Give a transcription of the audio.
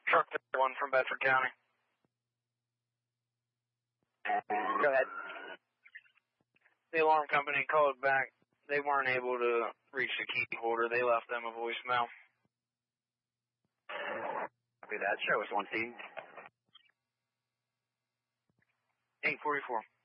Truck 1 from Bedford County. Go ahead. The alarm company called back. They weren't able to reach the key holder. They left them a voicemail. Copy that. Show us 1 scene. 844.